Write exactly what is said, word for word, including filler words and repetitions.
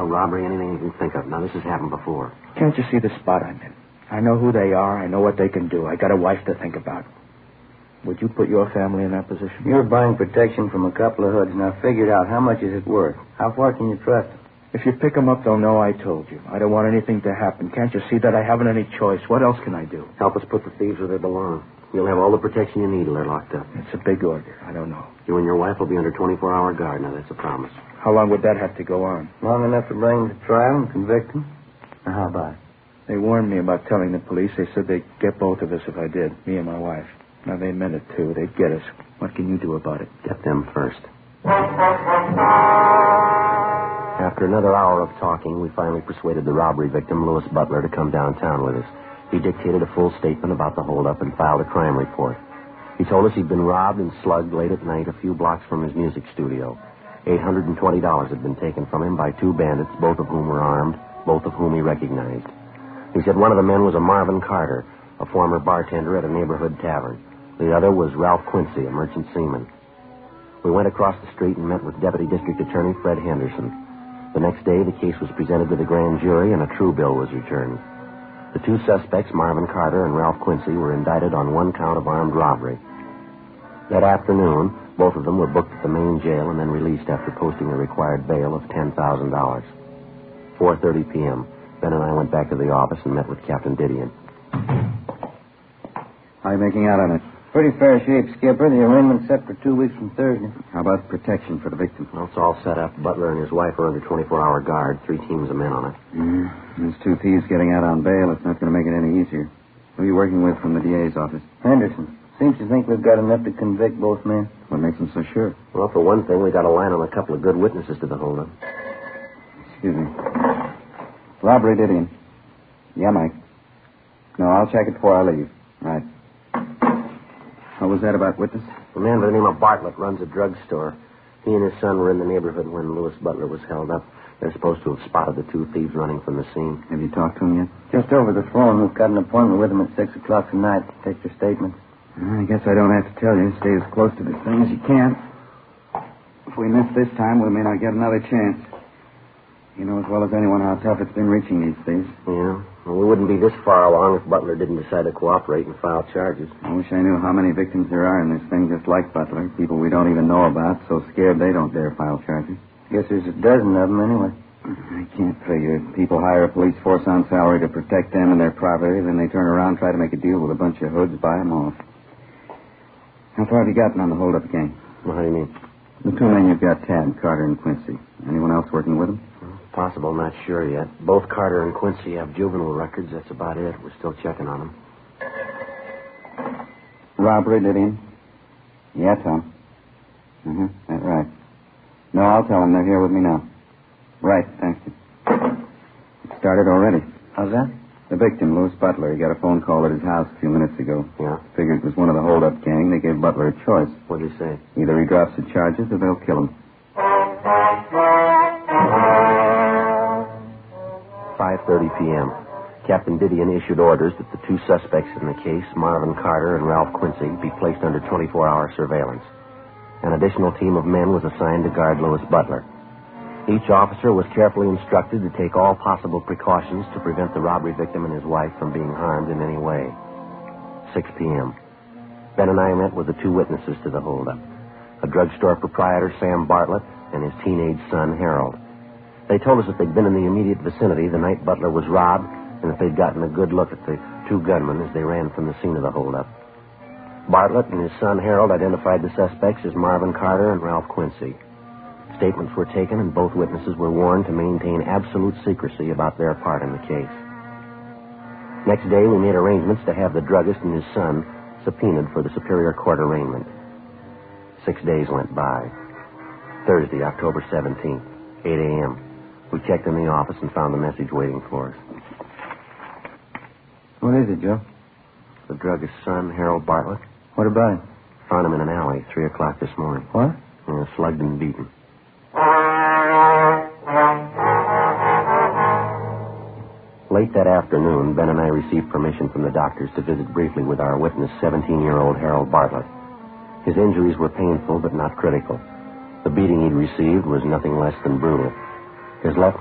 Blackmail, robbery, anything you can think of. Now, this has happened before. Can't you see the spot I'm in? I know who they are. I know what they can do. I got a wife to think about. Would you put your family in that position? You're buying protection from a couple of hoods. Now, figure it out. How much is it worth? How far can you trust them? If you pick them up, they'll know I told you. I don't want anything to happen. Can't you see that I haven't any choice? What else can I do? Help us put the thieves where they belong. You'll have all the protection you need till they're locked up. It's a big order. I don't know. You and your wife will be under twenty-four hour guard. Now, that's a promise. How long would that have to go on? Long enough to bring them to trial and convict them? Now, how about it? They warned me about telling the police. They said they'd get both of us if I did, me and my wife. Now, they meant it, too. They'd get us. What can you do about it? Get them first. After another hour of talking, we finally persuaded the robbery victim, Louis Butler, to come downtown with us. He dictated a full statement about the holdup and filed a crime report. He told us he'd been robbed and slugged late at night a few blocks from his music studio. eight hundred twenty dollars had been taken from him by two bandits, both of whom were armed, both of whom he recognized. He said one of the men was a Marvin Carter, a former bartender at a neighborhood tavern. The other was Ralph Quincy, a merchant seaman. We went across the street and met with Deputy District Attorney Fred Henderson. The next day, the case was presented to the grand jury and a true bill was returned. The two suspects, Marvin Carter and Ralph Quincy, were indicted on one count of armed robbery. That afternoon, both of them were booked at the main jail and then released after posting a required bail of ten thousand dollars. four thirty p.m., Ben and I went back to the office and met with Captain Didion. How are you making out on it? Pretty fair shape, Skipper. The arraignment's set for two weeks from Thursday. How about protection for the victim? Well, it's all set up. Butler and his wife are under twenty-four hour guard. Three teams of men on it. Mm, there's two thieves getting out on bail. It's not going to make it any easier. Who are you working with from the D A's office? Henderson. Seems to think we've got enough to convict both men. What makes him so sure? Well, for one thing, we got a line on a couple of good witnesses to the holdup. Excuse me. Robbery, Didion. Yeah, Mike. No, I'll check it before I leave. Right. What was that about witness? A man by the name of Bartlett runs a drugstore. He and his son were in the neighborhood when Louis Butler was held up. They're supposed to have spotted the two thieves running from the scene. Have you talked to him yet? Just over the phone. We've got an appointment with him at six o'clock tonight to take their statements. I guess I don't have to tell you. Stay as close to this thing as you can. If we miss this time, we may not get another chance. You know as well as anyone how tough it's been reaching these thieves. Yeah. Well, we wouldn't be this far along if Butler didn't decide to cooperate and file charges. I wish I knew how many victims there are in this thing just like Butler. People we don't even know about, so scared they don't dare file charges. Guess there's a dozen of them anyway. I can't figure it. People hire a police force on salary to protect them and their property, then they turn around and try to make a deal with a bunch of hoods, buy them off. How far have you gotten on the hold-up gang? Well, how do you mean? The two men you've got tabbed, Carter and Quincy. Anyone else working with them? Possible, not sure yet. Both Carter and Quincy have juvenile records. That's about it. We're still checking on them. Robbery, Didion? Yeah, Tom. Mm-hmm, that's right. No, I'll tell them they're here with me now. Right, thank you. It started already. How's that? The victim, Louis Butler, he got a phone call at his house a few minutes ago. Yeah? Figured it was one of the hold-up gang. They gave Butler a choice. What'd he say? Either he drops the charges or they'll kill him. five thirty p.m. Captain Didion issued orders that the two suspects in the case, Marvin Carter and Ralph Quincy, be placed under twenty-four hour surveillance. An additional team of men was assigned to guard Louis Butler. Each officer was carefully instructed to take all possible precautions to prevent the robbery victim and his wife from being harmed in any way. six p.m. Ben and I met with the two witnesses to the holdup, a drugstore proprietor, Sam Bartlett, and his teenage son, Harold. They told us that they'd been in the immediate vicinity the night Butler was robbed, and that they'd gotten a good look at the two gunmen as they ran from the scene of the holdup. Bartlett and his son Harold identified the suspects as Marvin Carter and Ralph Quincy. Statements were taken, and both witnesses were warned to maintain absolute secrecy about their part in the case. Next day, we made arrangements to have the druggist and his son subpoenaed for the Superior Court arraignment. Six days went by. Thursday, October seventeenth, eight a.m. We checked in the office and found a message waiting for us. What is it, Joe? The druggist's son, Harold Bartlett. What about him? Found him in an alley, three o'clock this morning. What? Yeah, slugged and beaten. Late that afternoon, Ben and I received permission from the doctors to visit briefly with our witness, seventeen-year-old Harold Bartlett. His injuries were painful but not critical. The beating he'd received was nothing less than brutal. His left